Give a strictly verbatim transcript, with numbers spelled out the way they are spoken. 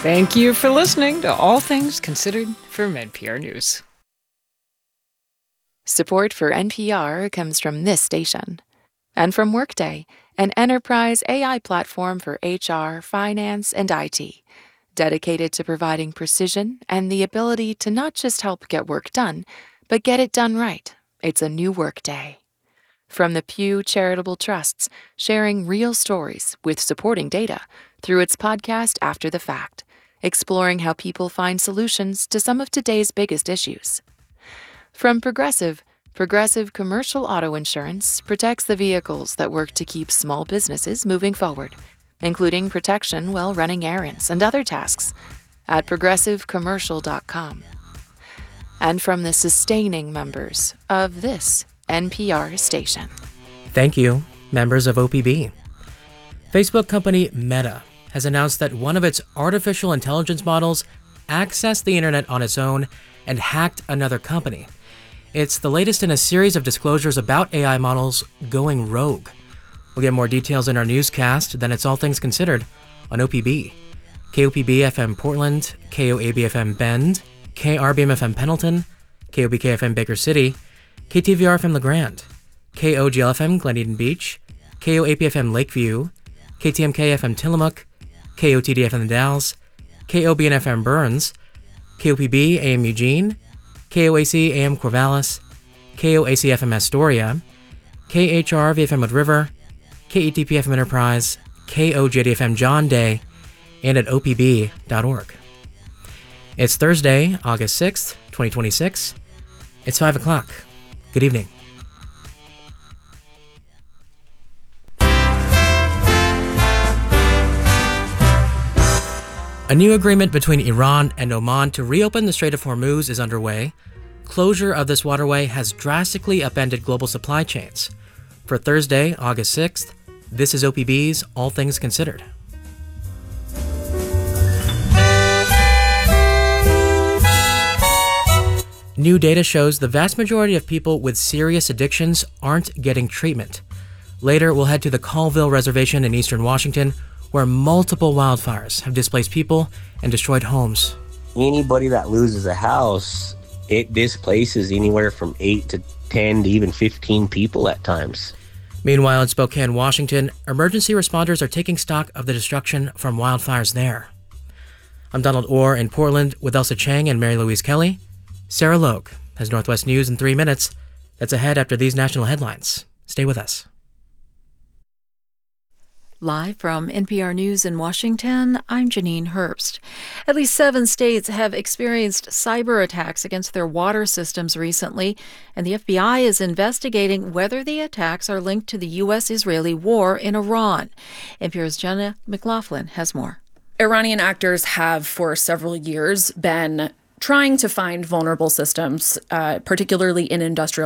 Thank you for listening to All Things Considered from N P R News. Support for N P R comes from this station and from Workday, an enterprise A I platform for H R, finance, and I T, dedicated to providing precision and the ability to not just help get work done, but get it done right. It's a new Workday. From the Pew Charitable Trusts, sharing real stories with supporting data through its podcast After the Fact, exploring how people find solutions to some of today's biggest issues. From Progressive, Progressive Commercial Auto Insurance protects the vehicles that work to keep small businesses moving forward, including protection while running errands and other tasks at progressive commercial dot com. And from the sustaining members of this N P R station. Thank you, members of O P B. Facebook company Meta has announced that one of its artificial intelligence models accessed the internet on its own and hacked another company. It's the latest in a series of disclosures about A I models going rogue. We'll get more details in our newscast, then it's All Things Considered on O P B. K O P B F M Portland, K O A B F M Bend, K R B M F M Pendleton, K O B K F M Baker City, K T V R F M LeGrand, K O G L F M Glen Eden Beach, K O A P F M Lakeview, K T M K F M Tillamook, K O T D F M The Dalles, K O B N F M Burns, K O P B A M Eugene, K O A C A M Corvallis, K O A C F M Astoria, K H R V F M Wood River, K E T P F M Enterprise, K O J D F M John Day, and at O P B dot org. It's Thursday, August sixth, twenty twenty-six. It's five o'clock. Good evening. A new agreement between Iran and Oman to reopen the Strait of Hormuz is underway. Closure of this waterway has drastically upended global supply chains. For Thursday, August sixth, this is O P B's All Things Considered. New data shows the vast majority of people with serious addictions aren't getting treatment. Later, we'll head to the Colville Reservation in eastern Washington, where multiple wildfires have displaced people and destroyed homes. Anybody that loses a house, it displaces anywhere from eight to ten to even fifteen people at times. Meanwhile, in Spokane, Washington, emergency responders are taking stock of the destruction from wildfires there. I'm Donald Orr in Portland with Elsa Chang and Mary Louise Kelly. Sarah Logue has Northwest News in three minutes. That's ahead after these national headlines. Stay with us. Live from N P R News in Washington, I'm Janine Herbst. At least seven states have experienced cyber attacks against their water systems recently, and the F B I is investigating whether the attacks are linked to the U S Israeli war in Iran. N P R's Jenna McLaughlin has more. Iranian actors have for several years been trying to find vulnerable systems, uh, particularly in industrial